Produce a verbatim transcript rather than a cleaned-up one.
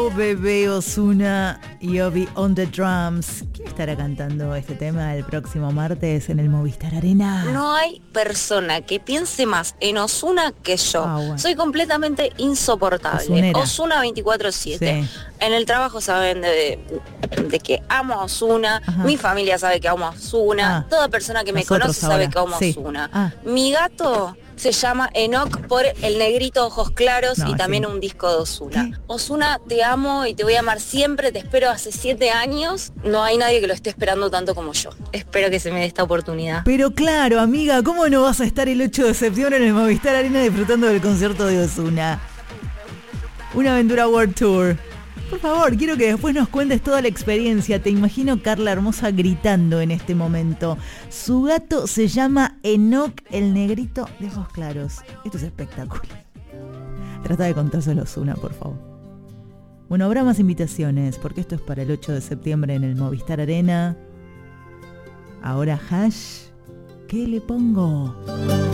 Oh bebé, Ozuna y Obi on the drums. ¿Quién estará cantando este tema el próximo martes en el Movistar Arena? No hay persona que piense más en Ozuna que yo. Ah, bueno. Soy completamente insoportable. Ozunera. Ozuna veinticuatro siete. Sí. En el trabajo saben de, de que amo a Ozuna. Ajá. Mi familia sabe que amo a Ozuna. Ah, Toda persona que me nosotros conoce sabe ahora. que amo a Sí. Ozuna. Ah. Mi gato se llama Enoch por el negrito ojos claros No, y también sí. un disco de Ozuna. ¿Qué? Ozuna, te amo y te voy a amar siempre. Te espero hace siete años. No hay nadie que lo esté esperando tanto como yo. Espero que se me dé esta oportunidad. Pero claro, amiga, ¿cómo no vas a estar el ocho de septiembre en el Movistar Arena disfrutando del concierto de Ozuna? Una aventura World Tour. Por favor, quiero que después nos cuentes toda la experiencia. Te imagino Carla Hermosa gritando en este momento. Su gato se llama Enoch, el negrito de ojos claros. Esto es espectacular. Trata de contárselo a Ozuna, por favor. Bueno, habrá más invitaciones, porque esto es para el ocho de septiembre en el Movistar Arena. Ahora hash, ¿qué le pongo?